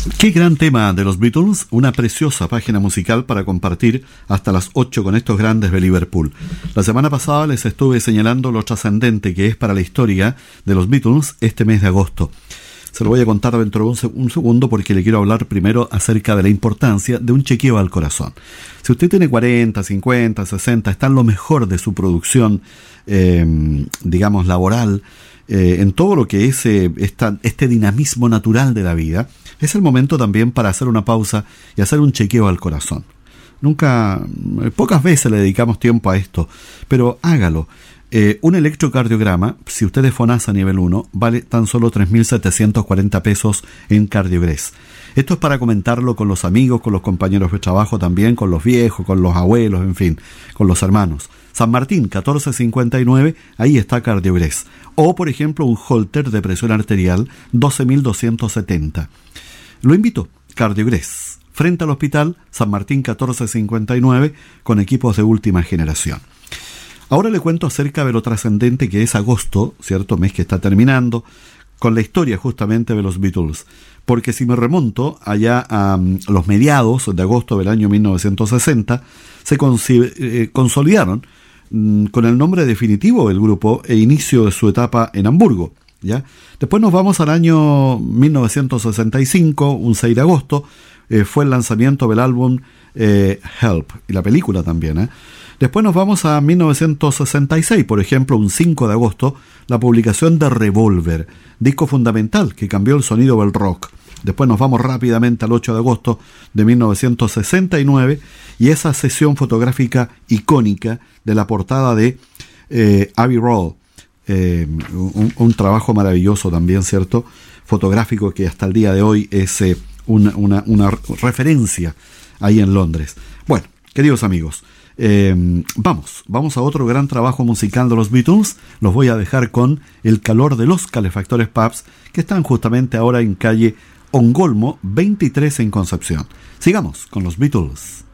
Qué gran tema de los Beatles, una preciosa página musical para compartir hasta las 8 con estos grandes de Liverpool. La semana pasada les estuve señalando lo trascendente que es para la historia de los Beatles este mes de agosto. Se lo voy a contar dentro de un segundo porque le quiero hablar primero acerca de la importancia de un chequeo al corazón. Si usted tiene 40, 50, 60, está en lo mejor de su producción, digamos, laboral, en todo lo que es este dinamismo natural de la vida, es el momento también para hacer una pausa y hacer un chequeo al corazón. Pocas veces le dedicamos tiempo a esto, pero hágalo. Un electrocardiograma, si usted es FONASA nivel 1, vale tan solo 3.740 pesos en Cardiogres. Esto es para comentarlo con los amigos, con los compañeros de trabajo también, con los viejos, con los abuelos, en fin, con los hermanos. San Martín, 1459, ahí está Cardiogres. O, por ejemplo, un Holter de presión arterial, 12.270. Lo invito, Cardiogres, frente al hospital, San Martín 1459, con equipos de última generación. Ahora le cuento acerca de lo trascendente que es agosto, cierto mes que está terminando, con la historia justamente de los Beatles. Porque si me remonto allá a los mediados de agosto del año 1960, se consolidaron con el nombre definitivo del grupo e inicio de su etapa en Hamburgo, ¿ya? Después nos vamos al año 1965, un 6 de agosto, fue el lanzamiento del álbum Help, y la película también, Después nos vamos a 1966, por ejemplo, un 5 de agosto, la publicación de Revolver, disco fundamental que cambió el sonido del rock. Después nos vamos rápidamente al 8 de agosto de 1969 y esa sesión fotográfica icónica de la portada de Abbey Road. Un trabajo maravilloso también, ¿cierto? Fotográfico que hasta el día de hoy es una referencia ahí en Londres. Bueno, queridos amigos, vamos a otro gran trabajo musical de los Beatles. Los voy a dejar con El calor de los calefactores pubs, que están justamente ahora en calle Ongolmo 23 en Concepción. Sigamos con los Beatles.